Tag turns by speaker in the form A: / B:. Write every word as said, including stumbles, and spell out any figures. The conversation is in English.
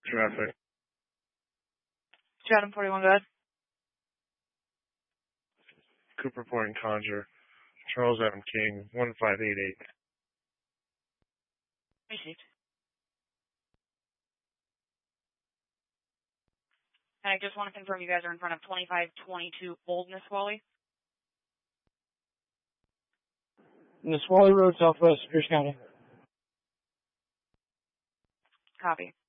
A: Traffic.
B: Chatham forty-one, go ahead.
A: Cooper Point Conjure. Charles M. King, one five eight eight.
B: Received. And I just want to confirm you guys are in front of twenty-five twenty-two Old Nisqually.
C: Nisqually Road, Southwest, Pierce County.
B: Copy.